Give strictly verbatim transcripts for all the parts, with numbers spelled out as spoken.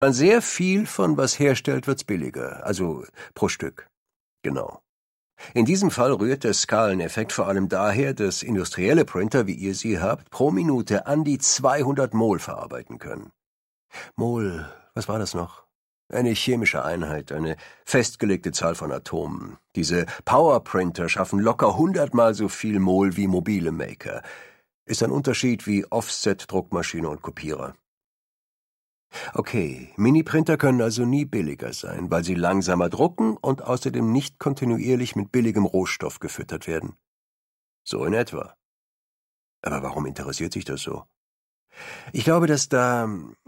Man sehr viel von was herstellt, wird's billiger, also pro Stück. Genau. In diesem Fall rührt der Skaleneffekt vor allem daher, dass industrielle Printer, wie ihr sie habt, pro Minute an die zweihundert Mol verarbeiten können. Mol, was war das noch? Eine chemische Einheit, eine festgelegte Zahl von Atomen. Diese Powerprinter schaffen locker hundertmal so viel Mol wie mobile Maker. Ist ein Unterschied wie Offset-Druckmaschine und Kopierer. Okay, Miniprinter können also nie billiger sein, weil sie langsamer drucken und außerdem nicht kontinuierlich mit billigem Rohstoff gefüttert werden. So in etwa. Aber warum interessiert sich das so? Ich glaube, dass da...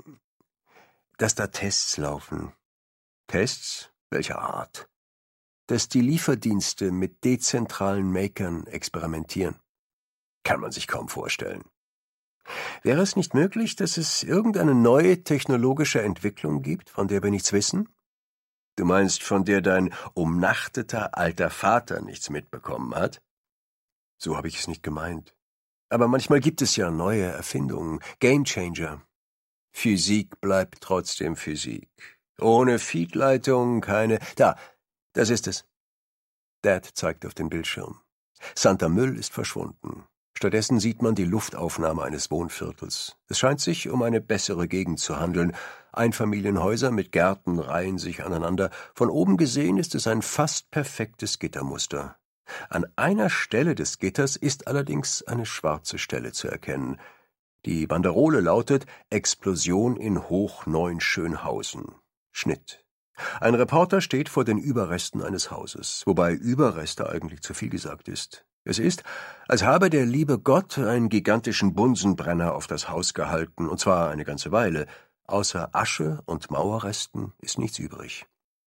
dass da Tests laufen. Tests? Welcher Art? Dass die Lieferdienste mit dezentralen Makern experimentieren. Kann man sich kaum vorstellen. Wäre es nicht möglich, dass es irgendeine neue technologische Entwicklung gibt, von der wir nichts wissen? Du meinst, von der dein umnachteter alter Vater nichts mitbekommen hat? So habe ich es nicht gemeint. Aber manchmal gibt es ja neue Erfindungen, Gamechanger. Physik bleibt trotzdem Physik. Ohne Feedleitung keine... Da, das ist es. Dad zeigt auf den Bildschirm. Santa Müll ist verschwunden. Stattdessen sieht man die Luftaufnahme eines Wohnviertels. Es scheint sich um eine bessere Gegend zu handeln. Einfamilienhäuser mit Gärten reihen sich aneinander. Von oben gesehen ist es ein fast perfektes Gittermuster. An einer Stelle des Gitters ist allerdings eine schwarze Stelle zu erkennen. Die Banderole lautet »Explosion in Hoch-Neun-Schönhausen«. Schnitt. Ein Reporter steht vor den Überresten eines Hauses, wobei Überreste eigentlich zu viel gesagt ist. Es ist, als habe der liebe Gott einen gigantischen Bunsenbrenner auf das Haus gehalten, und zwar eine ganze Weile. Außer Asche und Mauerresten ist nichts übrig.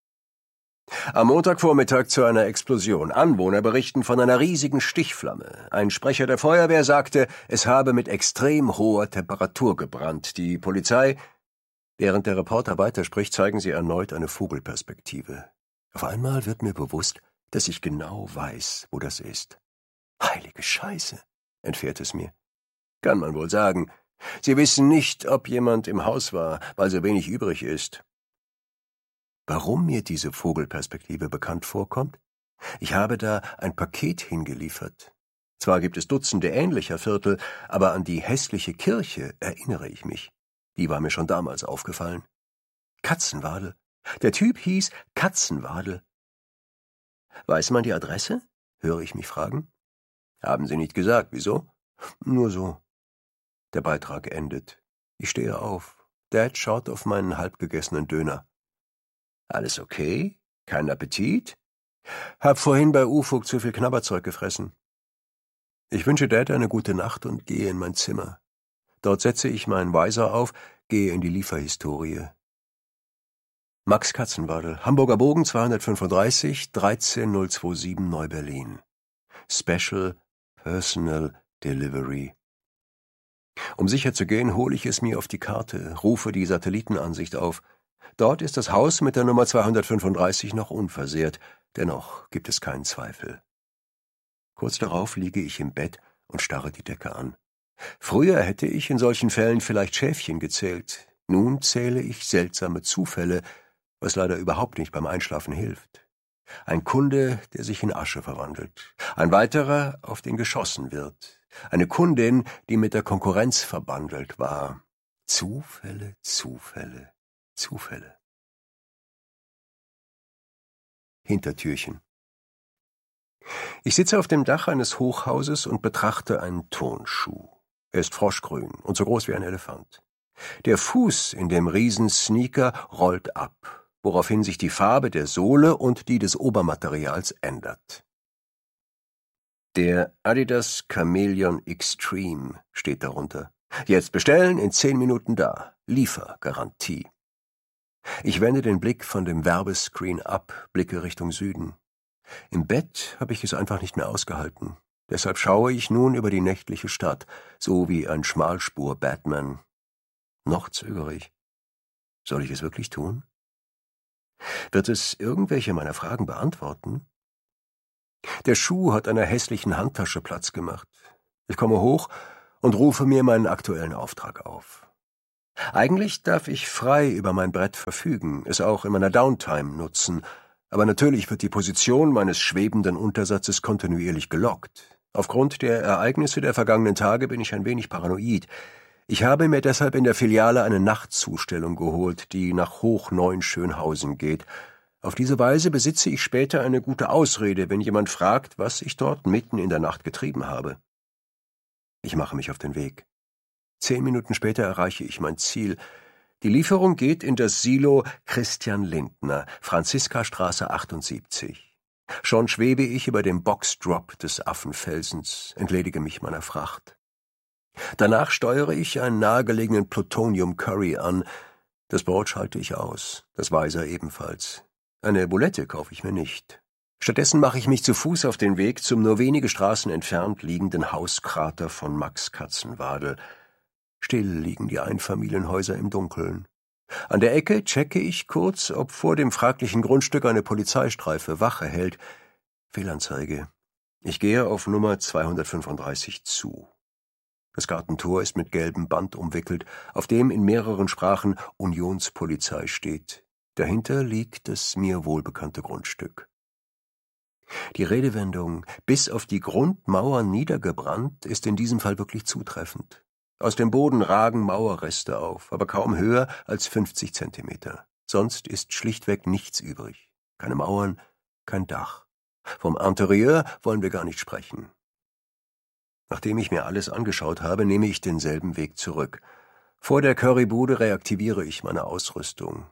Am Montagvormittag zu einer Explosion. Anwohner berichten von einer riesigen Stichflamme. Ein Sprecher der Feuerwehr sagte, es habe mit extrem hoher Temperatur gebrannt. Die Polizei... Während der Reporter weiterspricht, zeigen sie erneut eine Vogelperspektive. Auf einmal wird mir bewusst, dass ich genau weiß, wo das ist. Heilige Scheiße, entfährt es mir. Kann man wohl sagen. Sie wissen nicht, ob jemand im Haus war, weil so wenig übrig ist. Warum mir diese Vogelperspektive bekannt vorkommt? Ich habe da ein Paket hingeliefert. Zwar gibt es Dutzende ähnlicher Viertel, aber an die hässliche Kirche erinnere ich mich. Die war mir schon damals aufgefallen. Katzenwadel. Der Typ hieß Katzenwadel. Weiß man die Adresse? Höre ich mich fragen. Haben Sie nicht gesagt, wieso? Nur so. Der Beitrag endet. Ich stehe auf. Dad schaut auf meinen halbgegessenen Döner. Alles okay? Kein Appetit? Hab vorhin bei Ufuk zu viel Knabberzeug gefressen. Ich wünsche Dad eine gute Nacht und gehe in mein Zimmer. Dort setze ich meinen Weiser auf, gehe in die Lieferhistorie. Max Katzenwadel, Hamburger Bogen zweihundertfünfunddreißig, dreizehn null siebenundzwanzig Neu-Berlin. Special Personal Delivery. Um sicher zu gehen, hole ich es mir auf die Karte, rufe die Satellitenansicht auf. Dort ist das Haus mit der Nummer zweihundertfünfunddreißig noch unversehrt, dennoch gibt es keinen Zweifel. Kurz darauf liege ich im Bett und starre die Decke an. Früher hätte ich in solchen Fällen vielleicht Schäfchen gezählt. Nun zähle ich seltsame Zufälle, was leider überhaupt nicht beim Einschlafen hilft. Ein Kunde, der sich in Asche verwandelt. Ein weiterer, auf den geschossen wird. Eine Kundin, die mit der Konkurrenz verbandelt war. Zufälle, Zufälle, Zufälle. Hintertürchen. Ich sitze auf dem Dach eines Hochhauses und betrachte einen Turnschuh. Er ist froschgrün und so groß wie ein Elefant. Der Fuß in dem Riesensneaker rollt ab, woraufhin sich die Farbe der Sohle und die des Obermaterials ändert. Der Adidas Chameleon Extreme steht darunter. Jetzt bestellen, in zehn Minuten da. Liefergarantie. Ich wende den Blick von dem Werbescreen ab, blicke Richtung Süden. Im Bett habe ich es einfach nicht mehr ausgehalten. Deshalb schaue ich nun über die nächtliche Stadt, so wie ein Schmalspur-Batman. Noch zögere ich. Soll ich es wirklich tun? Wird es irgendwelche meiner Fragen beantworten? Der Schuh hat einer hässlichen Handtasche Platz gemacht. Ich komme hoch und rufe mir meinen aktuellen Auftrag auf. Eigentlich darf ich frei über mein Brett verfügen, es auch in meiner Downtime nutzen, aber natürlich wird die Position meines schwebenden Untersatzes kontinuierlich gelockt. Aufgrund der Ereignisse der vergangenen Tage bin ich ein wenig paranoid. Ich habe mir deshalb in der Filiale eine Nachtzustellung geholt, die nach Hoch-Neun-Schönhausen geht. Auf diese Weise besitze ich später eine gute Ausrede, wenn jemand fragt, was ich dort mitten in der Nacht getrieben habe. Ich mache mich auf den Weg. Zehn Minuten später erreiche ich mein Ziel. Die Lieferung geht in das Silo Christian Lindner, Franziskastraße achtundsiebzig. Schon schwebe ich über dem Boxdrop des Affenfelsens, entledige mich meiner Fracht. Danach steuere ich einen nahegelegenen Plutonium Curry an. Das Brot schalte ich aus, das Weiser ebenfalls. Eine Bulette kaufe ich mir nicht. Stattdessen mache ich mich zu Fuß auf den Weg zum nur wenige Straßen entfernt liegenden Hauskrater von Max Katzenwadel. Still liegen die Einfamilienhäuser im Dunkeln. An der Ecke checke ich kurz, ob vor dem fraglichen Grundstück eine Polizeistreife Wache hält. Fehlanzeige. Ich gehe auf Nummer zweihundertfünfunddreißig zu. Das Gartentor ist mit gelbem Band umwickelt, auf dem in mehreren Sprachen Unionspolizei steht. Dahinter liegt das mir wohlbekannte Grundstück. Die Redewendung »bis auf die Grundmauer niedergebrannt« ist in diesem Fall wirklich zutreffend. Aus dem Boden ragen Mauerreste auf, aber kaum höher als fünfzig Zentimeter. Sonst ist schlichtweg nichts übrig. Keine Mauern, kein Dach. Vom Interieur wollen wir gar nicht sprechen. Nachdem ich mir alles angeschaut habe, nehme ich denselben Weg zurück. Vor der Currybude reaktiviere ich meine Ausrüstung.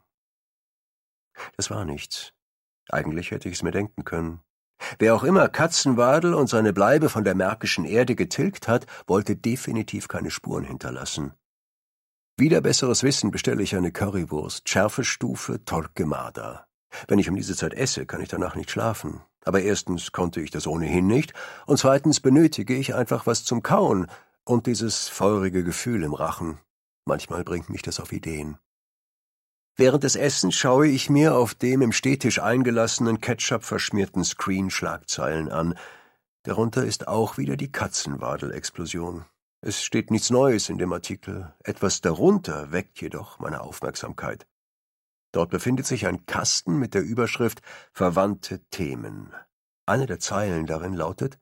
Das war nichts. Eigentlich hätte ich es mir denken können. Wer auch immer Katzenwadel und seine Bleibe von der märkischen Erde getilgt hat, wollte definitiv keine Spuren hinterlassen. Wider besseres Wissen bestelle ich eine Currywurst, Schärfestufe Torquemada. Wenn ich um diese Zeit esse, kann ich danach nicht schlafen. Aber erstens konnte ich das ohnehin nicht, und zweitens benötige ich einfach was zum Kauen und dieses feurige Gefühl im Rachen. Manchmal bringt mich das auf Ideen. Während des Essens schaue ich mir auf dem im Stehtisch eingelassenen, ketchup-verschmierten Screen Schlagzeilen an. Darunter ist auch wieder die Katzenwadel-Explosion. Es steht nichts Neues in dem Artikel. Etwas darunter weckt jedoch meine Aufmerksamkeit. Dort befindet sich ein Kasten mit der Überschrift »Verwandte Themen«. Eine der Zeilen darin lautet: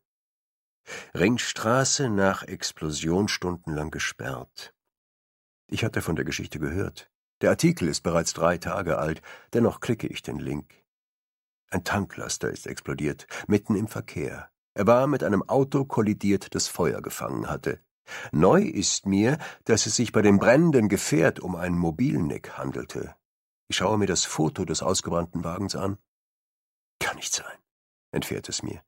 »Ringstraße nach Explosion stundenlang gesperrt.« Ich hatte von der Geschichte gehört. Der Artikel ist bereits drei Tage alt, dennoch klicke ich den Link. Ein Tanklaster ist explodiert, mitten im Verkehr. Er war mit einem Auto kollidiert, das Feuer gefangen hatte. Neu ist mir, dass es sich bei dem brennenden Gefährt um einen Mobilneck handelte. Ich schaue mir das Foto des ausgebrannten Wagens an. Kann nicht sein, entfährt es mir.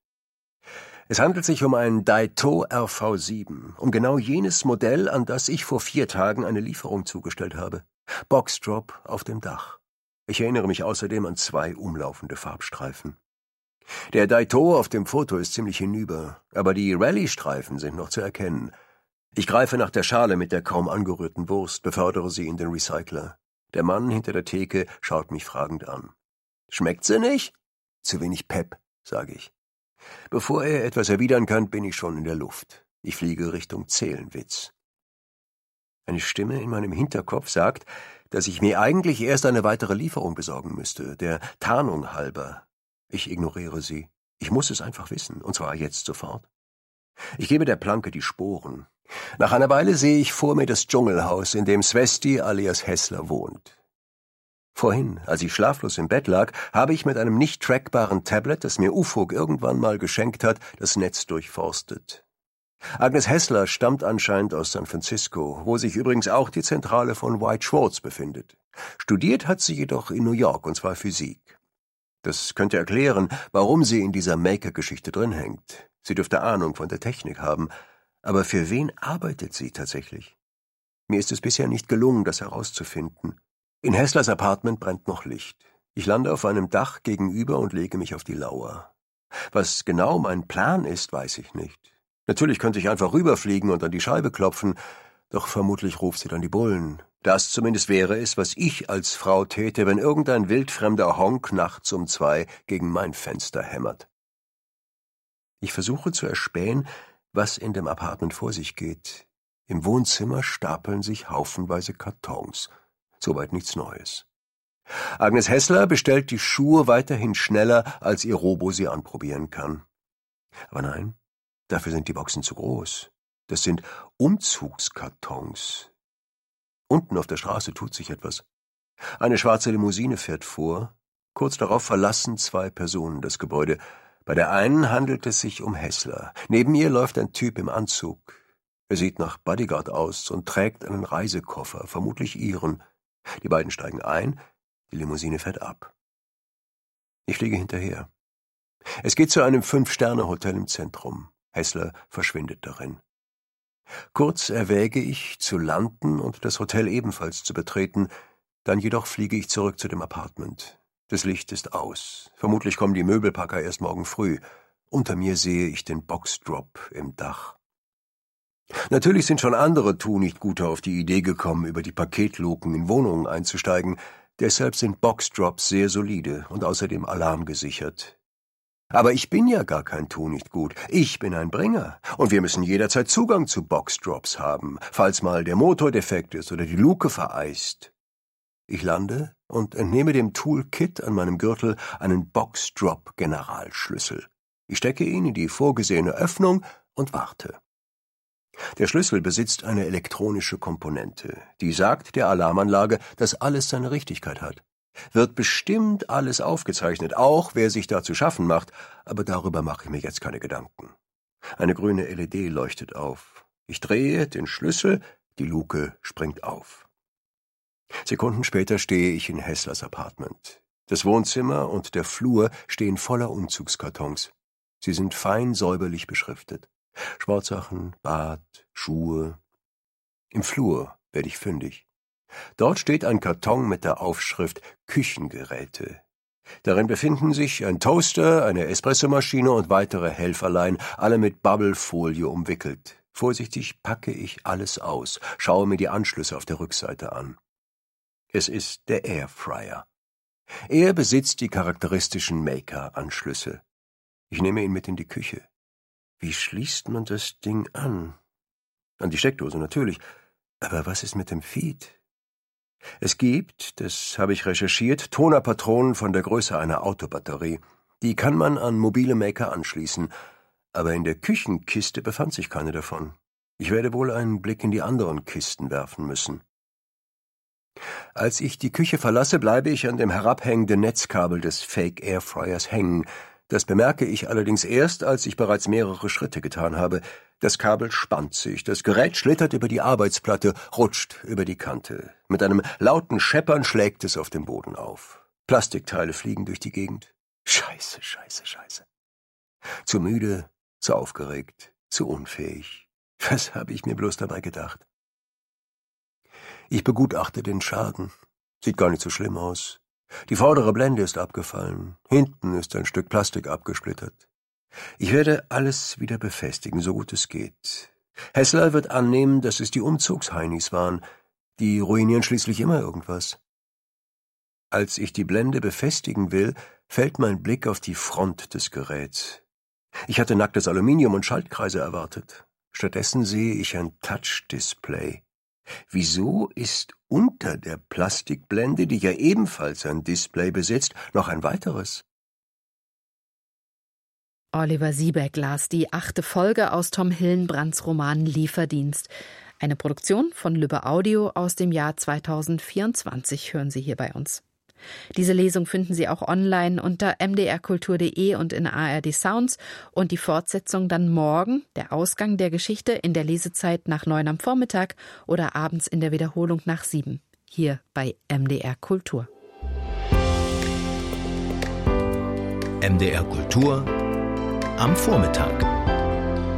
Es handelt sich um einen Daito R V sieben, um genau jenes Modell, an das ich vor vier Tagen eine Lieferung zugestellt habe. Boxdrop auf dem Dach. Ich erinnere mich außerdem an zwei umlaufende Farbstreifen. Der Daito auf dem Foto ist ziemlich hinüber, aber die Rallye-Streifen sind noch zu erkennen. Ich greife nach der Schale mit der kaum angerührten Wurst, befördere sie in den Recycler. Der Mann hinter der Theke schaut mich fragend an. »Schmeckt sie nicht?« »Zu wenig Pep«, sage ich. Bevor er etwas erwidern kann, bin ich schon in der Luft. Ich fliege Richtung Zehlenwitz. Eine Stimme in meinem Hinterkopf sagt, dass ich mir eigentlich erst eine weitere Lieferung besorgen müsste, der Tarnung halber. Ich ignoriere sie. Ich muss es einfach wissen, und zwar jetzt sofort. Ich gebe der Planke die Sporen. Nach einer Weile sehe ich vor mir das Dschungelhaus, in dem Svesti alias Hessler wohnt. Vorhin, als ich schlaflos im Bett lag, habe ich mit einem nicht trackbaren Tablet, das mir Ufog irgendwann mal geschenkt hat, das Netz durchforstet. Agnes Hessler stammt anscheinend aus San Francisco, wo sich übrigens auch die Zentrale von White Schwartz befindet. Studiert hat sie jedoch in New York, und zwar Physik. Das könnte erklären, warum sie in dieser Maker-Geschichte drin hängt. Sie dürfte Ahnung von der Technik haben. Aber für wen arbeitet sie tatsächlich? Mir ist es bisher nicht gelungen, das herauszufinden. In Hesslers Apartment brennt noch Licht. Ich lande auf einem Dach gegenüber und lege mich auf die Lauer. Was genau mein Plan ist, weiß ich nicht. Natürlich könnte ich einfach rüberfliegen und an die Scheibe klopfen, doch vermutlich ruft sie dann die Bullen. Das zumindest wäre es, was ich als Frau täte, wenn irgendein wildfremder Honk nachts um zwei gegen mein Fenster hämmert. Ich versuche zu erspähen, was in dem Apartment vor sich geht. Im Wohnzimmer stapeln sich haufenweise Kartons. Soweit nichts Neues. Agnes Hässler bestellt die Schuhe weiterhin schneller, als ihr Robo sie anprobieren kann. Aber nein, dafür sind die Boxen zu groß. Das sind Umzugskartons. Unten auf der Straße tut sich etwas. Eine schwarze Limousine fährt vor. Kurz darauf verlassen zwei Personen das Gebäude. Bei der einen handelt es sich um Hässler. Neben ihr läuft ein Typ im Anzug. Er sieht nach Bodyguard aus und trägt einen Reisekoffer, vermutlich ihren. Die beiden steigen ein, die Limousine fährt ab. Ich fliege hinterher. Es geht zu einem Fünf-Sterne-Hotel im Zentrum. Hässler verschwindet darin. Kurz erwäge ich, zu landen und das Hotel ebenfalls zu betreten, dann jedoch fliege ich zurück zu dem Apartment. Das Licht ist aus. Vermutlich kommen die Möbelpacker erst morgen früh. Unter mir sehe ich den Boxdrop im Dach. Natürlich sind schon andere Tunichtguter auf die Idee gekommen, über die Paketluken in Wohnungen einzusteigen. Deshalb sind Boxdrops sehr solide und außerdem alarmgesichert. Aber ich bin ja gar kein Tunichtgut. Ich bin ein Bringer. Und wir müssen jederzeit Zugang zu Boxdrops haben, falls mal der Motor defekt ist oder die Luke vereist. Ich lande und entnehme dem Toolkit an meinem Gürtel einen Boxdrop-Generalschlüssel. Ich stecke ihn in die vorgesehene Öffnung und warte. Der Schlüssel besitzt eine elektronische Komponente, die sagt der Alarmanlage, dass alles seine Richtigkeit hat. Wird bestimmt alles aufgezeichnet, auch wer sich da zu schaffen macht, aber darüber mache ich mir jetzt keine Gedanken. Eine grüne L E D leuchtet auf. Ich drehe den Schlüssel, die Luke springt auf. Sekunden später stehe ich in Hässlers Apartment. Das Wohnzimmer und der Flur stehen voller Umzugskartons. Sie sind fein säuberlich beschriftet. Sportsachen, Bad, Schuhe. Im Flur werde ich fündig. Dort steht ein Karton mit der Aufschrift Küchengeräte. Darin befinden sich ein Toaster, eine Espressomaschine und weitere Helferlein, alle mit Bubblefolie umwickelt. Vorsichtig packe ich alles aus, schaue mir die Anschlüsse auf der Rückseite an. Es ist der Airfryer. Er besitzt die charakteristischen Maker-Anschlüsse. Ich nehme ihn mit in die Küche. Wie schließt man das Ding an? An die Steckdose natürlich. Aber was ist mit dem Feed? Es gibt, das habe ich recherchiert, Tonerpatronen von der Größe einer Autobatterie. Die kann man an mobile Maker anschließen. Aber in der Küchenkiste befand sich keine davon. Ich werde wohl einen Blick in die anderen Kisten werfen müssen. Als ich die Küche verlasse, bleibe ich an dem herabhängenden Netzkabel des Fake-Airfryers hängen. Das bemerke ich allerdings erst, als ich bereits mehrere Schritte getan habe. Das Kabel spannt sich, das Gerät schlittert über die Arbeitsplatte, rutscht über die Kante. Mit einem lauten Scheppern schlägt es auf dem Boden auf. Plastikteile fliegen durch die Gegend. Scheiße, scheiße, scheiße. Zu müde, zu aufgeregt, zu unfähig. Was habe ich mir bloß dabei gedacht? Ich begutachte den Schaden. Sieht gar nicht so schlimm aus. Die vordere Blende ist abgefallen. Hinten ist ein Stück Plastik abgesplittert. Ich werde alles wieder befestigen, so gut es geht. Hässler wird annehmen, dass es die Umzugsheinis waren. Die ruinieren schließlich immer irgendwas. Als ich die Blende befestigen will, fällt mein Blick auf die Front des Geräts. Ich hatte nacktes Aluminium und Schaltkreise erwartet. Stattdessen sehe ich ein Touch-Display. Wieso ist unter der Plastikblende, die ja ebenfalls ein Display besitzt, noch ein weiteres? Oliver Siebeck las die achte Folge aus Tom Hillenbrandts Roman Lieferdienst. Eine Produktion von Lübbe Audio aus dem Jahr zweitausendvierundzwanzig hören Sie hier bei uns. Diese Lesung finden Sie auch online unter m d r kultur punkt d e und in A R D Sounds und die Fortsetzung dann morgen, der Ausgang der Geschichte in der Lesezeit nach neun am Vormittag oder abends in der Wiederholung nach sieben, hier bei M D R Kultur. M D R Kultur am Vormittag.